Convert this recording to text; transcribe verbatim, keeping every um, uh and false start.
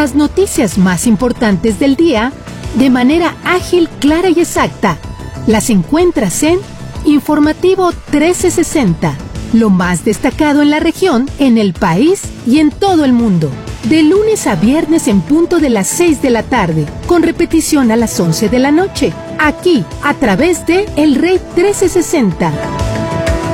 las noticias más importantes del día de manera ágil, clara y exacta. Las encuentras en Informativo trece sesenta, lo más destacado en la región, en el país y en todo el mundo. De lunes a viernes en punto de las seis de la tarde, con repetición a las once de la noche, aquí a través de El Rey trece sesenta.